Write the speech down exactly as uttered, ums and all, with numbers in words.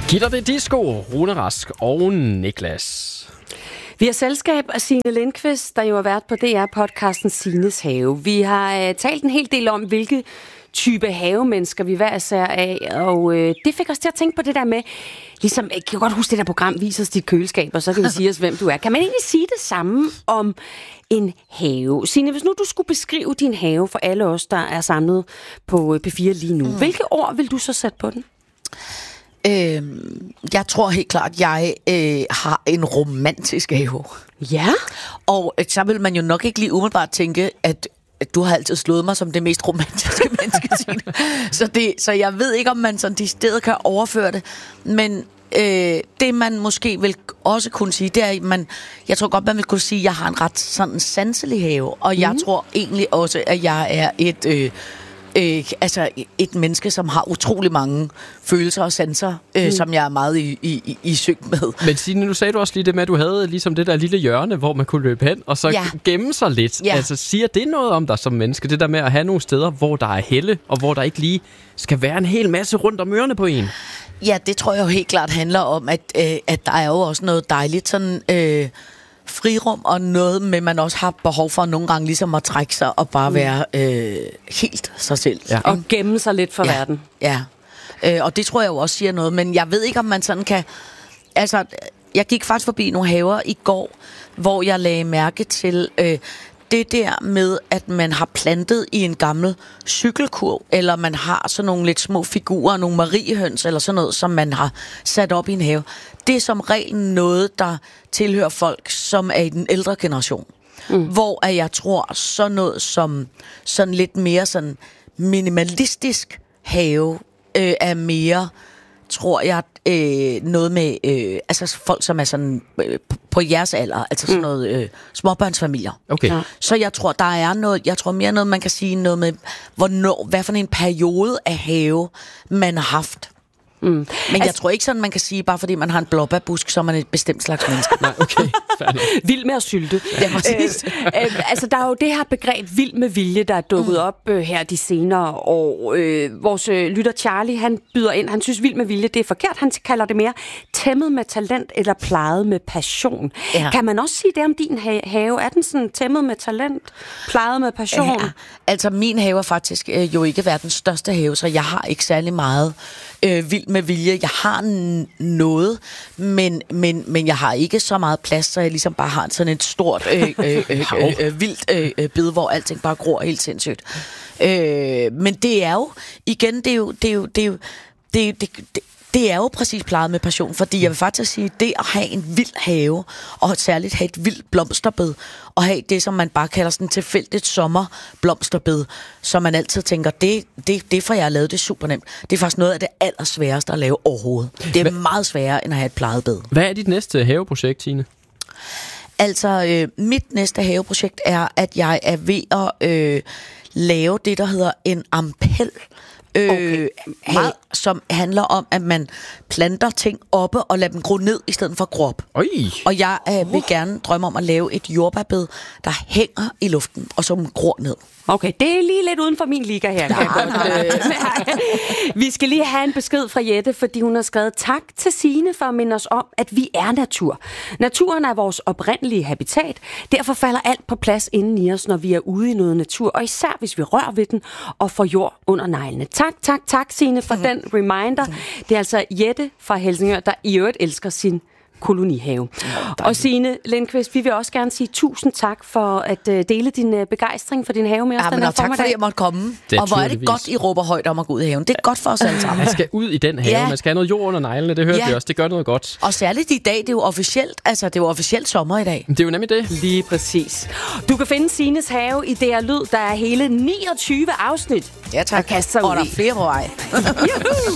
Gitter det disco, Rune Rask og Niklas. Vi har selskab af Signe Lindqvist, der jo har været på D R-podcasten Signes Have. Vi har uh, talt en hel del om, hvilke type havemennesker vi hver især af, og uh, det fik os til at tænke på det der med, ligesom, jeg kan godt huske det der program, Vis os dit køleskab, og så kan vi sige os, hvem du er. Kan man egentlig sige det samme om en have? Signe, hvis nu du skulle beskrive din have for alle os, der er samlet på P fire lige nu, mm. hvilke ord vil du så sætte på den? Øh, jeg tror helt klart, at jeg øh, har en romantisk have. Ja? Og øh, så vil man jo nok ikke lige umiddelbart tænke, at, at du har altid slået mig som det mest romantiske menneske, Signe. Så, det, så jeg ved ikke, om man sådan de steder kan overføre det. Men øh, det, man måske vil også kunne sige, det er, at man, jeg tror godt, man vil kunne sige, at jeg har en ret sådan sanselig have. Og mm. jeg tror egentlig også, at jeg er et... Øh, Øh, altså et menneske, som har utrolig mange følelser og sanser, øh, mm. som jeg er meget i, i, i synk med. Men Signe, nu sagde du også lige det med, at du havde ligesom det der lille hjørne, hvor man kunne løbe hen, og så ja. gemme sig lidt. Ja. Altså siger det noget om dig som menneske, det der med at have nogle steder, hvor der er helle, og hvor der ikke lige skal være en hel masse rundt om ørerne på en? Ja, det tror jeg jo helt klart handler om, at, øh, at der er jo også noget dejligt sådan... Øh, frirum, og noget med, man også har behov for nogle gange ligesom at trække sig og bare være øh, helt sig selv. Ja. Og gemme sig lidt for ja. verden. Ja, øh, og det tror jeg jo også siger noget, men jeg ved ikke, om man sådan kan... Altså, jeg gik faktisk forbi nogle haver i går, hvor jeg lagde mærke til øh, det der med, at man har plantet i en gammel cykelkurv, eller man har sådan nogle lidt små figurer, nogle mariehøns, eller sådan noget, som man har sat op i en have. Det er som regel noget, der tilhører folk, som er i den ældre generation. Mm. Hvor at jeg tror, sådan noget som sådan lidt mere sådan minimalistisk have øh, er mere, tror jeg, øh, noget med øh, altså folk, som er sådan øh, på jeres alder, altså sådan noget øh, småbørnsfamilier. Okay. Ja. Så jeg tror, der er noget, jeg tror mere noget, man kan sige noget med, hvornår, hvad for en periode af have, man har haft. Mm. Men altså, jeg tror ikke sådan, man kan sige, bare fordi man har en blåbærbusk, så er man et bestemt slags menneske. Nej, okay. Vild med at sylte. Ja, præcis. øh, øh, altså, der er jo det her begreb vild med vilje, der er dukket mm. op øh, her de senere år. Øh, vores øh, lytter Charlie, han byder ind. Han synes, vild med vilje, det er forkert. Han kalder det mere tæmmet med talent eller plejet med passion. Ja. Kan man også sige det om din ha- have? Er den sådan tæmmet med talent, plejet med passion? Ja, altså, min have er faktisk øh, jo ikke verdens største have, så jeg har ikke særlig meget øh, vild med vilje. Jeg har n- noget, men, men, men jeg har ikke så meget plads, så jeg ligesom bare har sådan et stort øh, øh, øh, øh, øh, vildt øh, bid, hvor alting bare gror helt sindssygt. Øh, men det er jo, igen, det er jo, det er jo, det er jo, det, er, det, det, det er jo præcis plejet med passion, fordi jeg vil faktisk sige, det at have en vild have, og særligt have et vildt blomsterbed, og have det, som man bare kalder sådan et tilfældigt sommerblomsterbed, som man altid tænker, det, det, det for jeg har lavet, det er super nemt. Det er faktisk noget af det allersværeste at lave overhovedet. Det er Hva? meget sværere, end at have et plejet bed. Hvad er dit næste haveprojekt, Tine? Altså, øh, mit næste haveprojekt er, at jeg er ved at øh, lave det, der hedder en ampel. Øh, okay. Meget, som handler om, at man planter ting oppe og lader dem gro ned, i stedet for at gro op. Oj. Og jeg øh, vil gerne drømme om at lave et jordbærbed, der hænger i luften, og som gror ned. Okay, det er lige lidt uden for min liga her. Kan jeg godt, øh, vi skal lige have en besked fra Jette, fordi hun har skrevet tak til Signe for at minde os om, at vi er natur. Naturen er vores oprindelige habitat. Derfor falder alt på plads inden i os, når vi er ude i noget natur, og især hvis vi rører ved den og får jord under neglene. Tak, tak, tak Signe for den reminder. Det er altså Jette fra Helsingør, der i øvrigt elsker sin kolonihave. Ja, og Signe Lindqvist, vi vil også gerne sige tusind tak for at uh, dele din uh, begejstring for din have med os. Ja, men og tak fordi jeg måtte komme. Og hvor er det godt, I råber højt om at gå ud i haven. Det er godt for os alle sammen. Man skal ud i den have. Ja. Man skal have noget jord under neglene, det hørte ja. vi også. Det gør noget godt. Og særligt i dag, det er jo officielt, altså det er jo officielt sommer i dag. Det er jo nemlig det. Lige præcis. Du kan finde Signes have i D R Lyd. Der er hele niogtyve afsnit. Ja tak. Og der er flere på vej.